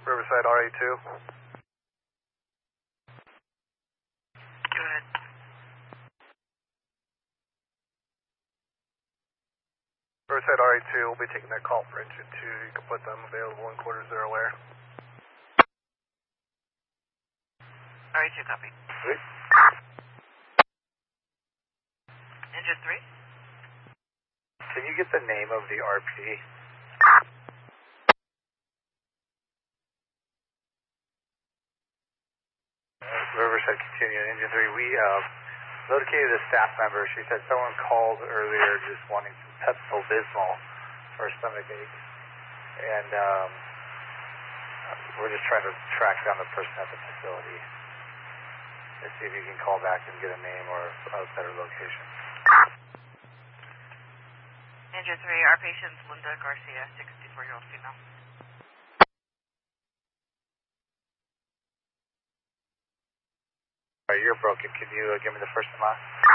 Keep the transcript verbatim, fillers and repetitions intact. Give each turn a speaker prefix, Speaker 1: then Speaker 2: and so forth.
Speaker 1: Riverside R A two.
Speaker 2: Go ahead.
Speaker 1: Riverside R A two will be taking that call for engine two. You can put them available in quarter zero air.
Speaker 2: R A two, copy.
Speaker 1: Sweet.
Speaker 2: Engine three?
Speaker 1: Can you get the name of the R P? Riverside continuing, engine three. We uh, located a staff member. She said someone called earlier just wanting some Pepto-Bismol for a stomach ache. And um, we're just trying to track down the person at the facility. Let's see if you can call back and get a name or a better location.
Speaker 2: Engine three, our patient's Linda Garcia, sixty-four-year-old female.
Speaker 1: All right, you're broken. Can you uh, give me the first and last?